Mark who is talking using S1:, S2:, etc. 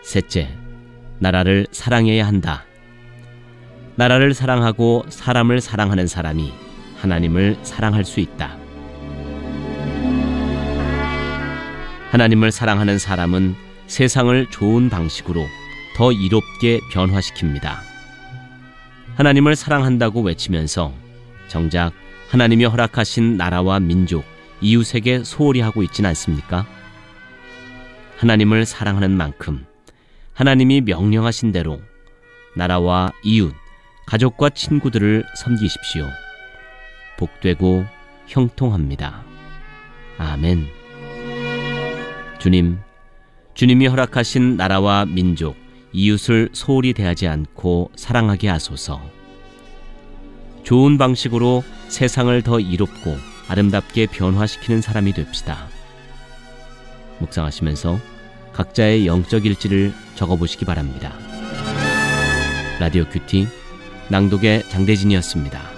S1: 셋째, 나라를 사랑해야 한다. 나라를 사랑하고 사람을 사랑하는 사람이 하나님을 사랑할 수 있다. 하나님을 사랑하는 사람은 세상을 좋은 방식으로 더 이롭게 변화시킵니다. 하나님을 사랑한다고 외치면서 정작 하나님이 허락하신 나라와 민족, 이웃에게 소홀히 하고 있진 않습니까? 하나님을 사랑하는 만큼 하나님이 명령하신 대로 나라와 이웃, 가족과 친구들을 섬기십시오. 복되고 형통합니다. 아멘. 주님이 허락하신 나라와 민족, 이웃을 소홀히 대하지 않고 사랑하게 하소서. 좋은 방식으로 세상을 더 이롭고 아름답게 변화시키는 사람이 됩시다. 묵상하시면서 각자의 영적 일지를 적어보시기 바랍니다. 라디오 큐티 낭독의 장대진이었습니다.